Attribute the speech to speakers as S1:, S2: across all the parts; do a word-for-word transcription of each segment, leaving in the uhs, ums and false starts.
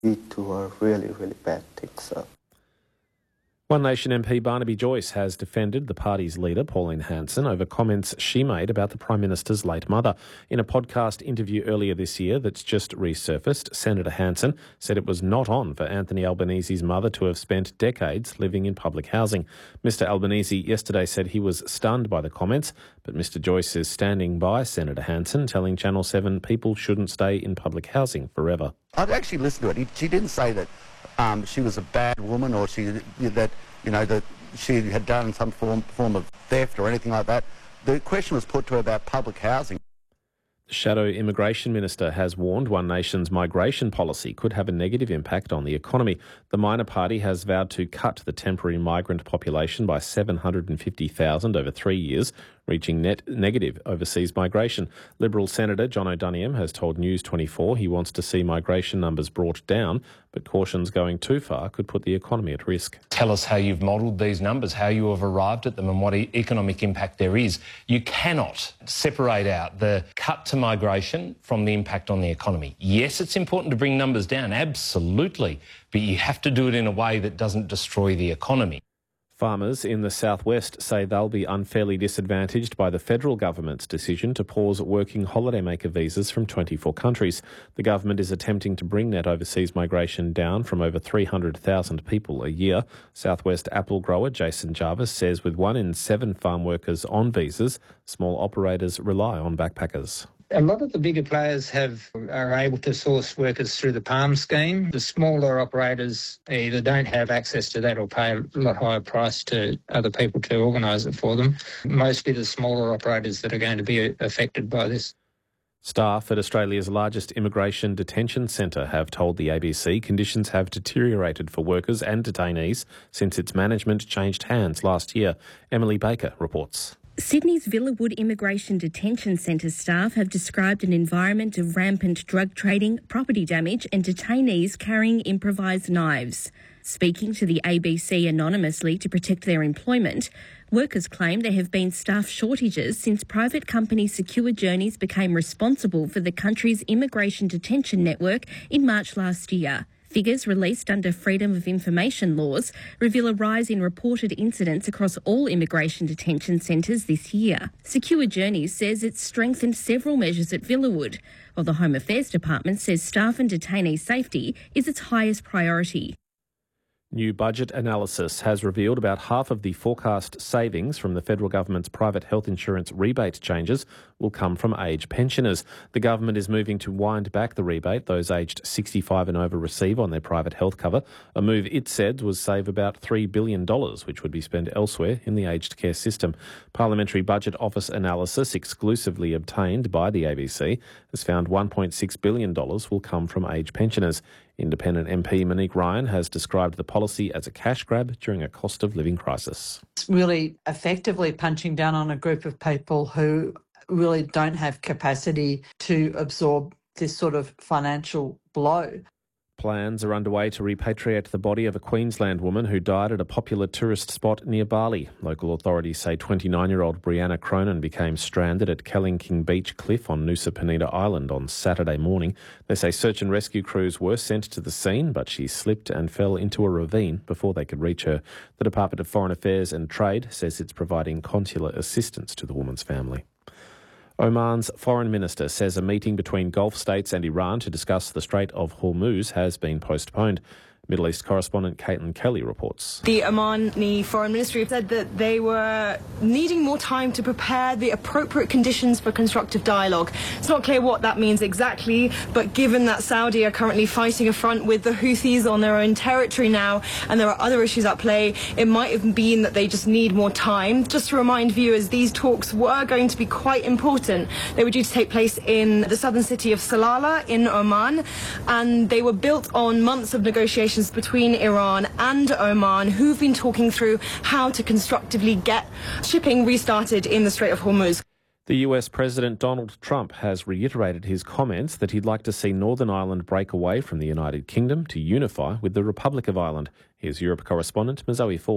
S1: lead to a really, really bad thing. So.
S2: One Nation M P Barnaby Joyce has defended the party's leader, Pauline Hanson, over comments she made about the Prime Minister's late mother. In a podcast interview earlier this year that's just resurfaced, Senator Hanson said it was not on for Anthony Albanese's mother to have spent decades living in public housing. Mister Albanese yesterday said he was stunned by the comments, but Mister Joyce is standing by Senator Hanson, telling Channel seven people shouldn't stay in public housing forever.
S3: I'd actually listened to it. He, she didn't say that Um, she was a bad woman, or she that you know that she had done some form form of theft or anything like that. The question was put to her about public housing.
S2: The Shadow Immigration Minister has warned One Nation's migration policy could have a negative impact on the economy. The minor party has vowed to cut the temporary migrant population by seven hundred fifty thousand over three years, reaching net negative overseas migration. Liberal Senator John O'Doniam has told News twenty-four he wants to see migration numbers brought down, but cautions going too far could put the economy at risk.
S4: Tell us how you've modelled these numbers, how you have arrived at them and what e- economic impact there is. You cannot separate out the cut to migration from the impact on the economy. Yes, it's important to bring numbers down, absolutely, but you have to do it in a way that doesn't destroy the economy.
S2: Farmers in the southwest say they'll be unfairly disadvantaged by the federal government's decision to pause working holidaymaker visas from twenty-four countries. The government is attempting to bring net overseas migration down from over three hundred thousand people a year. Southwest apple grower Jason Jarvis says with one in seven farm workers on visas, small operators rely on backpackers.
S5: A lot of the bigger players have are able to source workers through the PALM scheme. The smaller operators either don't have access to that or pay a lot higher price to other people to organise it for them. Mostly the smaller operators that are going to be affected by this.
S2: Staff at Australia's largest immigration detention centre have told the A B C conditions have deteriorated for workers and detainees since its management changed hands last year. Emily Baker reports.
S6: Sydney's Villawood Immigration Detention Centre staff have described an environment of rampant drug trading, property damage and detainees carrying improvised knives. Speaking to the A B C anonymously to protect their employment, workers claim there have been staff shortages since private company Secure Journeys became responsible for the country's immigration detention network in March last year. Figures released under Freedom of Information laws reveal a rise in reported incidents across all immigration detention centres this year. Secure Journeys says it's strengthened several measures at Villawood, while the Home Affairs Department says staff and detainee safety is its highest priority.
S2: New budget analysis has revealed about half of the forecast savings from the federal government's private health insurance rebate changes will come from age pensioners. The government is moving to wind back the rebate those aged sixty-five and over receive on their private health cover, a move it said was save about three billion dollars, which would be spent elsewhere in the aged care system. Parliamentary Budget Office analysis exclusively obtained by the A B C has found one point six billion dollars will come from age pensioners. Independent M P Monique Ryan has described the policy as a cash grab during a cost of living crisis.
S7: It's really effectively punching down on a group of people who really don't have capacity to absorb this sort of financial blow.
S2: Plans are underway to repatriate the body of a Queensland woman who died at a popular tourist spot near Bali. Local authorities say twenty-nine-year-old Brianna Cronin became stranded at Kellingking Beach Cliff on Nusa Penida Island on Saturday morning. They say search and rescue crews were sent to the scene, but she slipped and fell into a ravine before they could reach her. The Department of Foreign Affairs and Trade says it's providing consular assistance to the woman's family. Oman's foreign minister says a meeting between Gulf states and Iran to discuss the Strait of Hormuz has been postponed. Middle East correspondent Caitlin Kelly reports.
S8: The Omani Foreign Ministry said that they were needing more time to prepare the appropriate conditions for constructive dialogue. It's not clear what that means exactly, but given that Saudi are currently fighting a front with the Houthis on their own territory now, and there are other issues at play, it might have been that they just need more time. Just to remind viewers, these talks were going to be quite important. They were due to take place in the southern city of Salalah in Oman, and they were built on months of negotiations between Iran and Oman, who've been talking through how to constructively get shipping restarted in the Strait of Hormuz.
S2: The U S President Donald Trump has reiterated his comments that he'd like to see Northern Ireland break away from the United Kingdom to unify with the Republic of Ireland. Here's Europe correspondent Mazoe Ford.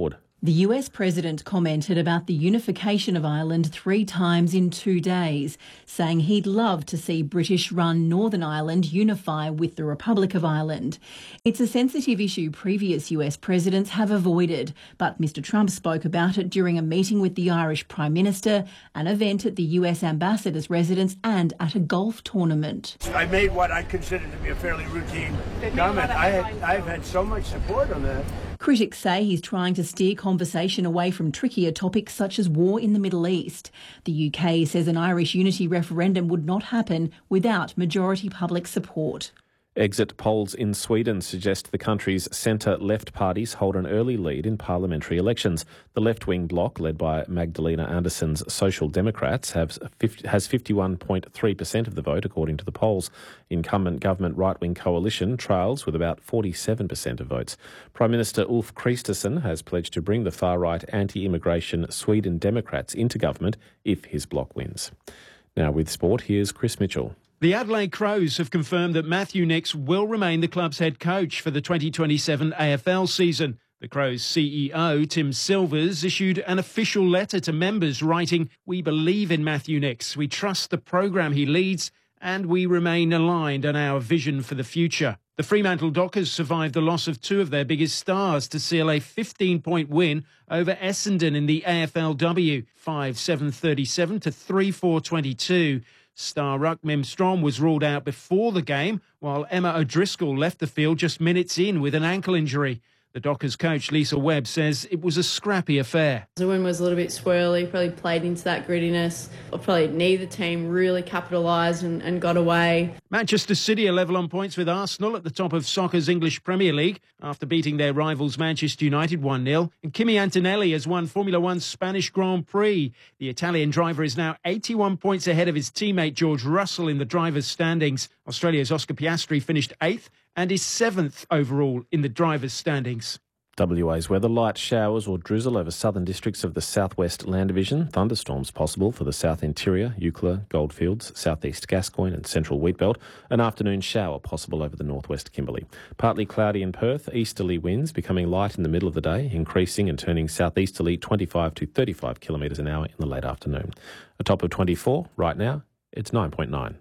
S9: The U S president commented about the unification of Ireland three times in two days, saying he'd love to see British-run Northern Ireland unify with the Republic of Ireland. It's a sensitive issue previous U S presidents have avoided, but Mr Trump spoke about it during a meeting with the Irish Prime Minister, an event at the U S ambassador's residence and at a golf tournament.
S10: I made what I consider to be a fairly routine comment. I had, I've had so much support on that.
S9: Critics say he's trying to steer conversation away from trickier topics such as war in the Middle East. The U K says an Irish unity referendum would not happen without majority public support.
S2: Exit polls in Sweden suggest the country's centre-left parties hold an early lead in parliamentary elections. The left-wing bloc, led by Magdalena Andersson's Social Democrats, have, has fifty-one point three percent of the vote, according to the polls. Incumbent government right-wing coalition trails with about forty-seven percent of votes. Prime Minister Ulf Kristersson has pledged to bring the far-right anti-immigration Sweden Democrats into government if his bloc wins. Now with sport, here's Chris Mitchell.
S11: The Adelaide Crows have confirmed that Matthew Nicks will remain the club's head coach for the twenty twenty-seven A F L season. The Crows' C E O, Tim Silvers, issued an official letter to members writing, "We believe in Matthew Nicks, we trust the program he leads, and we remain aligned on our vision for the future." The Fremantle Dockers survived the loss of two of their biggest stars to seal a fifteen-point win over Essendon in the A F L W, five seven thirty-seven to three four twenty-two. Star ruck Mim Strom was ruled out before the game, while Emma O'Driscoll left the field just minutes in with an ankle injury. The Dockers coach, Lisa Webb, says it was a scrappy affair.
S12: The win was a little bit swirly, probably played into that grittiness. Probably neither team really capitalised and, and got away.
S11: Manchester City are level on points with Arsenal at the top of soccer's English Premier League after beating their rivals Manchester United one nil. And Kimi Antonelli has won Formula One's Spanish Grand Prix. The Italian driver is now eighty-one points ahead of his teammate George Russell in the drivers' standings. Australia's Oscar Piastri finished eighth and is seventh overall in the drivers' standings.
S2: W A's weather: light showers or drizzle over southern districts of the southwest land division. Thunderstorms possible for the south interior, Eucla, Goldfields, southeast Gascoyne and central Wheatbelt. An afternoon shower possible over the northwest Kimberley. Partly cloudy in Perth, easterly winds becoming light in the middle of the day, increasing and turning southeasterly twenty-five to thirty-five kilometres an hour in the late afternoon. A top of twenty-four. Right now, it's nine point nine.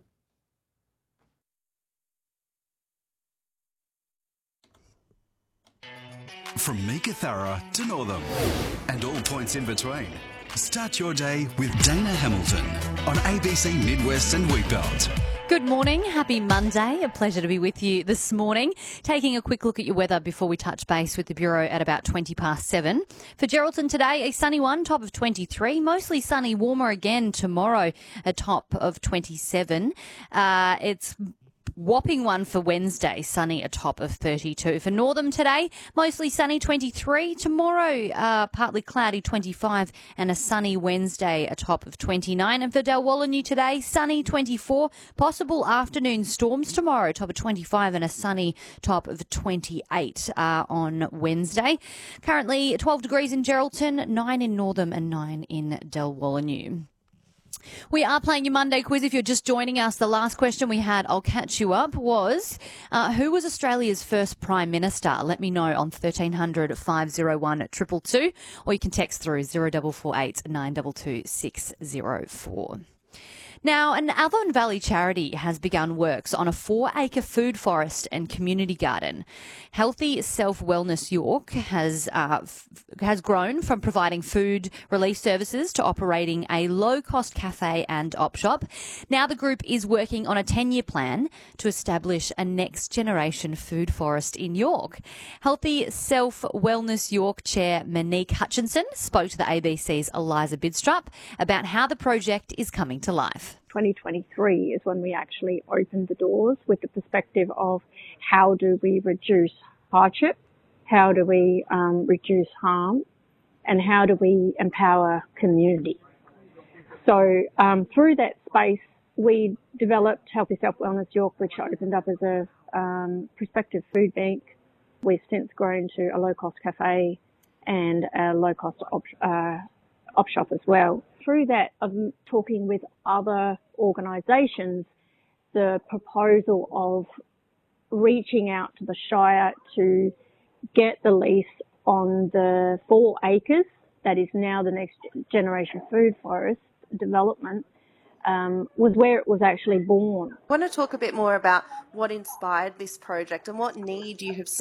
S13: From Meekatharra to Northam and all points in between. Start your day with Dana Hamilton on A B C Midwest and Wheatbelt.
S14: Good morning. Happy Monday. A pleasure to be with you this morning. Taking a quick look at your weather before we touch base with the Bureau at about twenty past seven. For Geraldton today, a sunny one, top of twenty-three. Mostly sunny, warmer again tomorrow, a top of twenty-seven. Uh, it's whopping one for Wednesday, sunny, a top of thirty-two. For Northam today, mostly sunny, twenty-three. Tomorrow, uh, partly cloudy, twenty-five, and a sunny Wednesday, a top of twenty-nine. And for Dalwallinu today, sunny, twenty-four. Possible afternoon storms tomorrow, top of twenty-five, and a sunny top of twenty-eight uh, on Wednesday. Currently twelve degrees in Geraldton, nine in Northam, and nine in Dalwallinu. We are playing your Monday quiz. If you're just joining us, the last question we had, I'll catch you up, was uh, who was Australia's first Prime Minister? Let me know on thirteen hundred, five oh one, two two two, or you can text through zero four four eight, nine two two, six zero four. Now, an Avon Valley charity has begun works on a four-acre food forest and community garden. Healthy Self Wellness York has uh, f- has grown from providing food relief services to operating a low-cost cafe and op shop. Now the group is working on a ten-year plan to establish a next-generation food forest in York. Healthy Self Wellness York Chair Monique Hutchinson spoke to the A B C's Eliza Bidstrup about how the project is coming to life.
S15: twenty twenty-three is when we actually opened the doors with the perspective of how do we reduce hardship, how do we um, reduce harm, and how do we empower community. So um, through that space, we developed Healthy Self Wellness York, which opened up as a um, prospective food bank. We've since grown to a low-cost cafe and a low-cost op, uh, op shop as well. Through that, I'm talking with other organisations, the proposal of reaching out to the Shire to get the lease on the four acres that is now the Next Generation Food Forest development, um, was where it was actually born.
S16: I want to talk a bit more about what inspired this project and what need you have seen